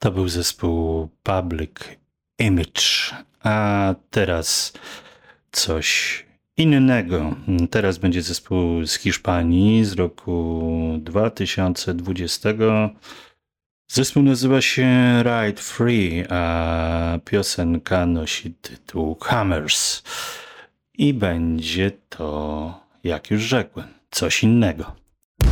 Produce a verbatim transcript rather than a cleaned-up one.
To był zespół Public Image. A teraz coś innego. Teraz będzie zespół z Hiszpanii z roku dwa tysiące dwudziestego. Zespół nazywa się Ride Free, a piosenka nosi tytuł Hammers. I będzie to, jak już rzekłem, coś innego.